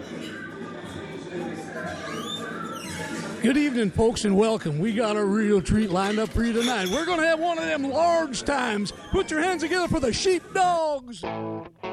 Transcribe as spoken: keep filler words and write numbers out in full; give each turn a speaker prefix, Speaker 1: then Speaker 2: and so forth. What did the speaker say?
Speaker 1: Good evening, folks, and welcome. We got a real treat lined up for you tonight. We're going to have one of them large times. Put your hands together for the Sheepdogs.